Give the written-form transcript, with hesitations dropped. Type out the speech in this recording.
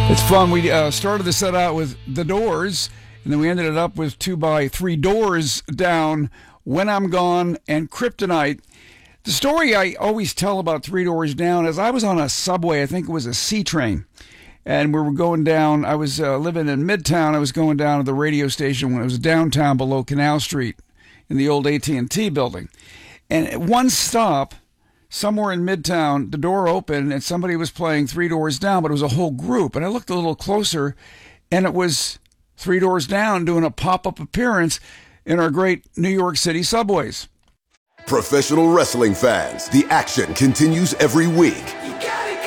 It's fun. We started the set out with The Doors, and then we ended it up with 2 by 3 Doors Down, When I'm Gone, and Kryptonite. The story I always tell about 3 Doors Down is I was on a subway, I think it was a C train, and we were going down. I was living in Midtown. I was going down to the radio station when it was downtown below Canal Street in the old AT&T building. And at one stop, somewhere in Midtown, the door opened and somebody was playing 3 Doors Down, but it was a whole group. And I looked a little closer, and it was 3 Doors Down doing a pop-up appearance in our great New York City subways. Professional wrestling fans, the action continues every week.